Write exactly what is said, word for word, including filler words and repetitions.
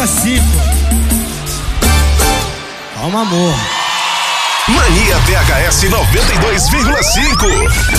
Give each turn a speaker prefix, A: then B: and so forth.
A: cinco. Calma, amor.
B: Mania V H S noventa e dois vírgula cinco.